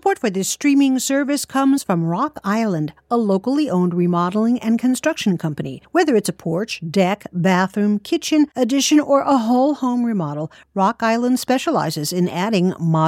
Support for this streaming service comes from Rock Island, a locally owned remodeling and construction company. Whether it's a porch, deck, bathroom, kitchen, addition, or a whole home remodel, Rock Island specializes in adding modern